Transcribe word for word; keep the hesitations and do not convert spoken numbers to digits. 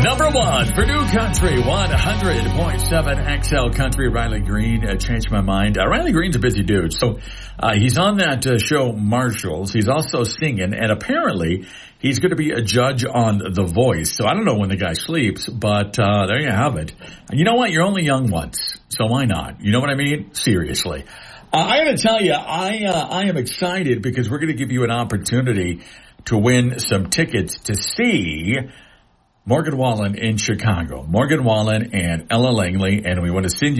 Number one for New Country, one hundred point seven X L Country. Riley Green uh, changed my mind. Uh, Riley Green's a busy dude. So uh, he's on that uh, show, Marshalls. He's also singing, and apparently he's going to be a judge on The Voice. So I don't know when the guy sleeps, but uh, there you have it. And you know what? You're only young once, so why not? You know what I mean? Seriously. Uh, I got to tell you, I uh, I am excited because we're going to give you an opportunity to win some tickets to see Morgan Wallen in Chicago. Morgan Wallen and Ella Langley, and we want to send you